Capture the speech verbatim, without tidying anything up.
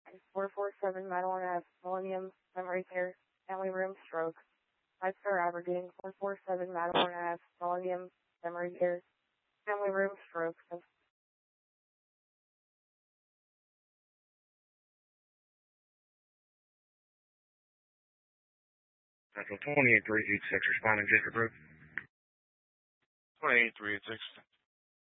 four four seven Madeline Ave, Millennium, Memory Care, Family Room Stroke. Five Star Aberdeen, four four seven Madeline Ave, Millennium, Memory Care, Family Room Stroke. Central twenty-eight three eight six, responding Jacob Road. twenty-eight three eight six.